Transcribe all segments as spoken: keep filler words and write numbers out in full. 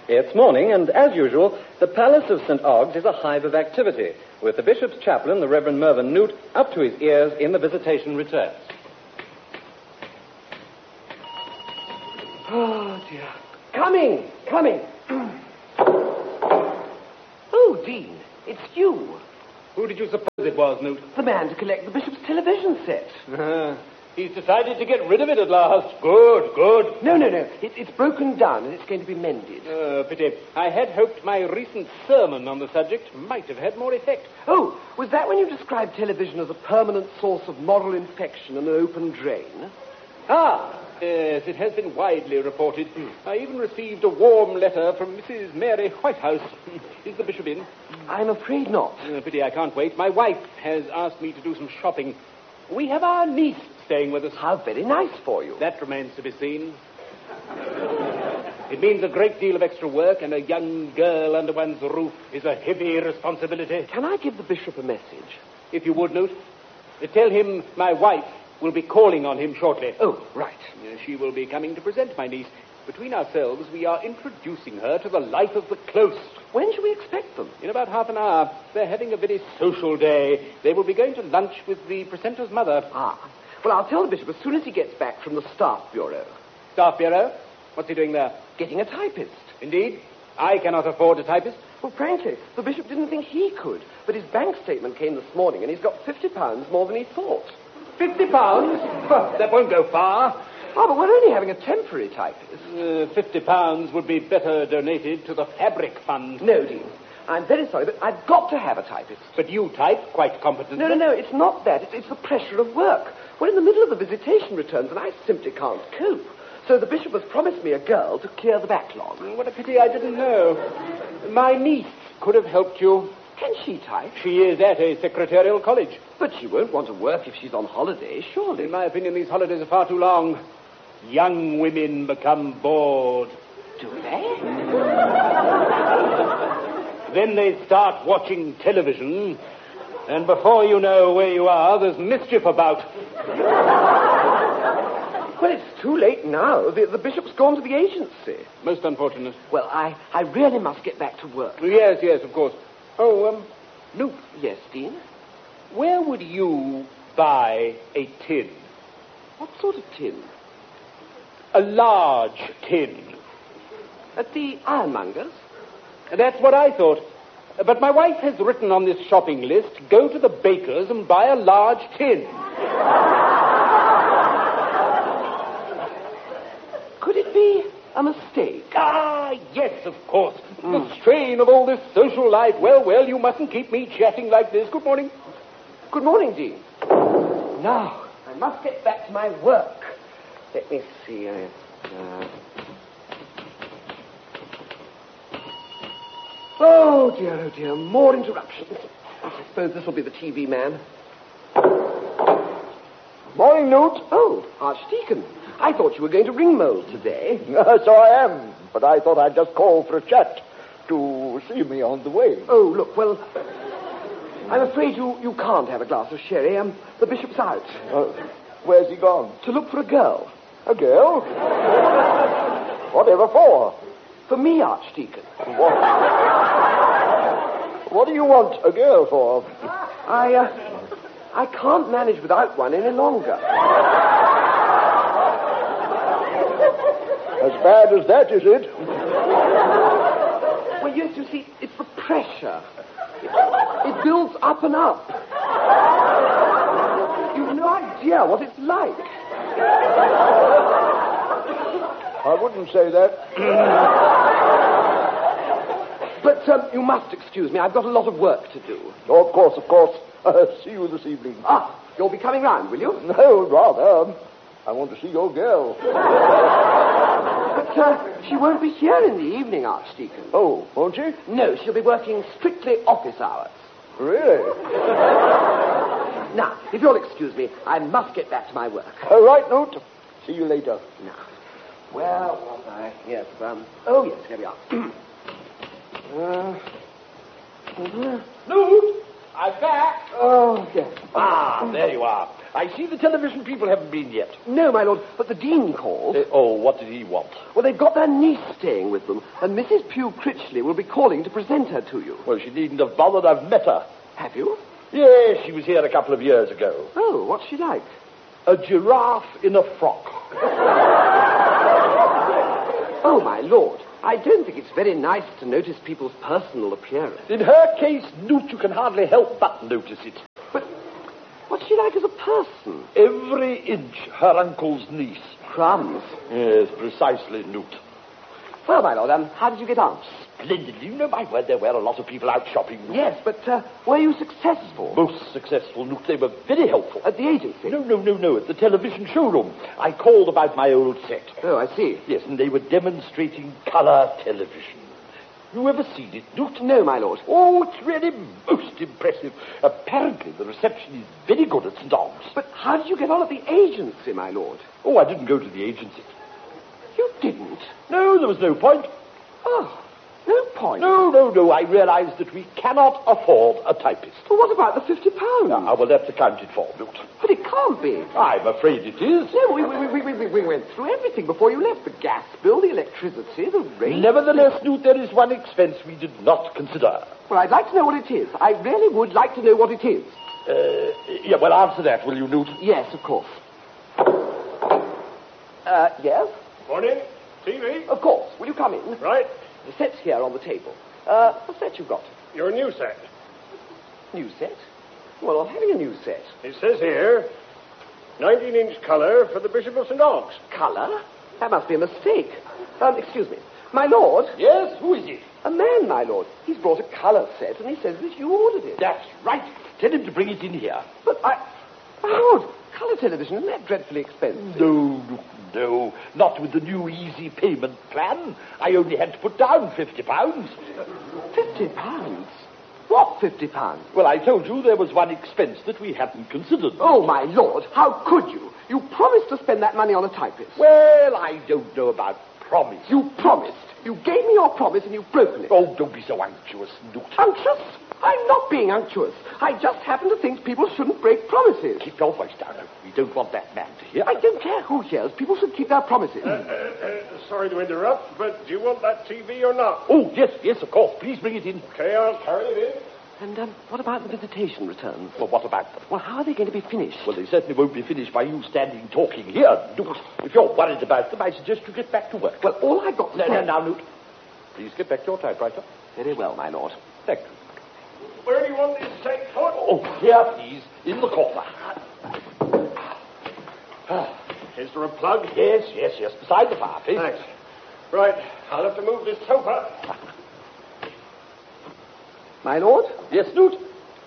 It's morning, and as usual, the Palace of Saint Oggs is a hive of activity, with the Bishop's chaplain, the Reverend Mervyn Newt, up to his ears in the visitation returns. Oh, dear. Coming, coming. Oh, Dean, it's you. Who did you suppose it was, Newt? The man to collect the Bishop's television set. Uh, he's decided to get rid of it at last. Good, good. No, no, no. It, it's broken down and it's going to be mended. Uh, pity. I had hoped my recent sermon on the subject might have had more effect. Oh, was that when you described television as a permanent source of moral infection and an open drain? Ah, yes, it has been widely reported. Mm. I even received a warm letter from Missus Mary Whitehouse. Is the Bishop in? I'm afraid not. Uh, pity I can't wait. My wife has asked me to do some shopping. We have our niece staying with us. How very nice for you. That remains to be seen. It means a great deal of extra work, and a young girl under one's roof is a heavy responsibility. Can I give the Bishop a message? If you would, Newt. Tell him my wife will be calling on him shortly. Oh, right. Uh, she will be coming to present my niece. Between ourselves, we are introducing her to the life of the close. When shall we expect them? In about half an hour. They're having a very social day. They will be going to lunch with the presenter's mother. Ah. Well, I'll tell the Bishop as soon as he gets back from the Staff Bureau. Staff Bureau? What's he doing there? Getting a typist. Indeed? I cannot afford a typist. Well, frankly, the Bishop didn't think he could. But his bank statement came this morning, and he's got fifty pounds more than he thought. Fifty pounds? That won't go far. Oh, but we're only having a temporary typist. Uh, Fifty pounds would be better donated to the Fabric Fund. No, Dean. I'm very sorry, but I've got to have a typist. But you type quite competently. No, no, no, it's not that. It's, it's the pressure of work. We're in the middle of the visitation returns, and I simply can't cope. So the Bishop has promised me a girl to clear the backlog. What a pity I didn't know. My niece could have helped you. Can she type? She is at a secretarial college. But she won't want to work if she's on holiday, surely. In my opinion, these holidays are far too long. Young women become bored. Do they? Then they start watching television, and before you know where you are, there's mischief about. Well, it's too late now. The, the Bishop's gone to the agency. Most unfortunate. Well, I, I really must get back to work. Yes, yes, of course. Oh, um, Newt. Yes, Dean? Where would you buy a tin? What sort of tin? A large tin. At the ironmonger's? That's what I thought. But my wife has written on this shopping list, go to the baker's and buy a large tin. Could it be a mistake? Ah, yes, of course. Mm. The strain of all this social life. Well, well, you mustn't keep me chatting like this. Good morning. Good morning, Dean. Now, I must get back to my work. Let me see. Uh, uh... Oh, dear, oh, dear. More interruptions. I suppose this will be the T V man. Morning, Newt. Oh, Archdeacon. I thought you were going to Ringmold today. Uh, so I am, but I thought I'd just call for a chat to see me on the way. Oh, look, well, I'm afraid you, you can't have a glass of sherry. Um, the Bishop's out. Uh, where's he gone? To look for a girl. A girl? Whatever for? For me, Archdeacon. What? What do you want a girl for? I, uh, I can't manage without one any longer. As bad as that, is it? Well, yes, you see, it's the pressure. It, it builds up and up. You've no idea what it's like. I wouldn't say that. But um, you must excuse me. I've got a lot of work to do. Oh, of course, of course. Uh, see you this evening. Ah, you'll be coming round, will you? No, rather. Um, I want to see your girl. But uh, she won't be here in the evening, Archdeacon. Oh, won't she? No, she'll be working strictly office hours. Really? Now, if you'll excuse me, I must get back to my work. All right, Newt. See you later. Now, where was I? Yes, um... Oh, yes, here we are. uh, Newt! I'm back. Oh, yes. Ah, there you are. I see the television people haven't been yet. No, my lord, but the Dean called. Uh, oh, what did he want? Well, they've got their niece staying with them, and Missus Pugh Critchley will be calling to present her to you. Well, she needn't have bothered. I've met her. Have you? Yes, she was here a couple of years ago. Oh, what's she like? A giraffe in a frock. Oh, my lord, I don't think it's very nice to notice people's personal appearance. In her case, Newt, you can hardly help but notice it. But what's she like as a person? Every inch her uncle's niece. Crumbs. Yes, precisely, Newt. Well, my lord, um, how did you get on? Splendidly. You know, my word, there were a lot of people out shopping. Newt. Yes, but uh, were you successful? Most successful, Newt. They were very helpful. At the agency? No, no, no, no, at the television showroom. I called about my old set. Oh, I see. Yes, and they were demonstrating colour television. You ever seen it, Newt? No, my lord. Oh, it's really most impressive. Apparently the reception is very good at Saint Og's. But how did you get on at the agency, my lord? Oh, I didn't go to the agency. You didn't? No, there was no point. Oh, no point. No, no, no. I realized that we cannot afford a typist. Well, what about the fifty pounds? Now, well, that's accounted for, Newt. But it can't be. I'm afraid it is. No, we, we, we, we, we went through everything before you left. The gas bill, the electricity, the rate. Nevertheless, Newt, there is one expense we did not consider. Well, I'd like to know what it is. I really would like to know what it is. Uh, yeah, well, answer that, will you, Newt? Yes, of course. Uh, yes? Morning. T V? Of course. Will you come in? Right. The set's here on the table. Uh, what set you got? Your new set. New set? Well, I'm having a new set. It says here, nineteen-inch colour for the Bishop of Saint Og's. Colour? That must be a mistake. Um, excuse me. My lord? Yes, who is it? A man, my lord. He's brought a colour set, and he says that you ordered it. That's right. Tell him to bring it in here. But I... My lord, colour television, isn't that dreadfully expensive? No, no, no. Not with the new easy payment plan. I only had to put down fifty pounds. Fifty pounds? What fifty pounds? Well, I told you there was one expense that we hadn't considered. Oh, my lord, how could you? You promised to spend that money on a typist. Well, I don't know about promise. You promised. You gave me your promise and you've broken it. Oh, don't be so unctuous, Newt. Unctuous? I'm not being unctuous. I just happen to think people shouldn't break promises. Keep your voice down. We don't want that man to hear. I don't care who hears. People should keep their promises. Uh, uh, uh, sorry to interrupt, but do you want that T V or not? Oh, yes, yes, of course. Please bring it in. Okay, I'll carry it in. And um, what about the visitation returns? Well, what about them? Well, how are they going to be finished? Well, they certainly won't be finished by you standing talking here, Newt. If you're worried about them, I suggest you get back to work. Well, all I've got to No, say... no, now, Newt. Please get back to your typewriter. Very well, my lord. Thank you. Where do you want this set put? Oh, here, please, in the corner. Is there a plug? Yes, yes, yes, beside the fireplace. Thanks. Right, I'll have to move this sofa. My lord, Yes, Newt?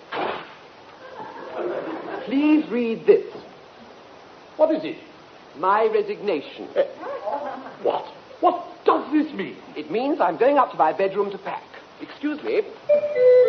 please read this. What is it? My resignation. Eh, what? What does this mean? It means I'm going up to my bedroom to pack. Excuse me.